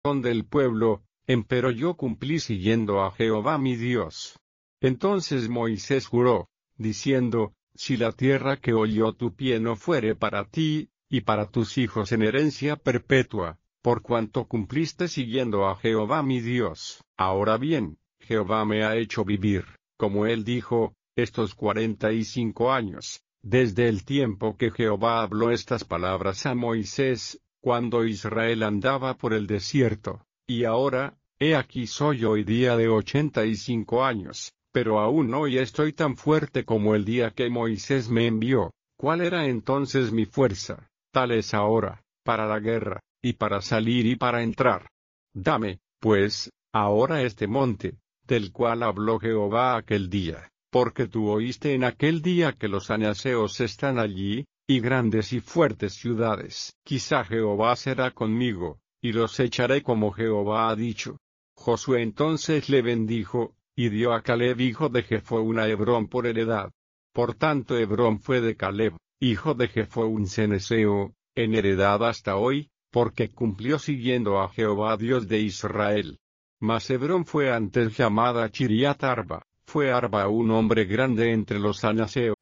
del pueblo, empero yo cumplí siguiendo a Jehová mi Dios. Entonces Moisés juró, diciendo, si la tierra que holló tu pie no fuere para ti, y para tus hijos en herencia perpetua, por cuanto cumpliste siguiendo a Jehová mi Dios. Ahora bien, Jehová me ha hecho vivir, como él dijo, estos 45 años, desde el tiempo que Jehová habló estas palabras a Moisés, cuando Israel andaba por el desierto, y ahora, he aquí soy hoy día de 85 años, pero aún hoy estoy tan fuerte como el día que Moisés me envió. ¿Cuál era entonces mi fuerza? Tal es ahora, para la guerra, y para salir y para entrar. Dame, pues, ahora este monte, del cual habló Jehová aquel día, porque tú oíste en aquel día que los anaseos están allí, y grandes y fuertes ciudades. Quizá Jehová será conmigo, y los echaré como Jehová ha dicho. Josué entonces le bendijo, y dio a Caleb hijo de Jefone a Hebrón por heredad. Por tanto Hebrón fue de Caleb, hijo de Jefone un ceneseo, en heredad hasta hoy, porque cumplió siguiendo a Jehová Dios de Israel. Mas Hebrón fue antes llamada Chiriat Arba, fue Arba un hombre grande entre los anaseos.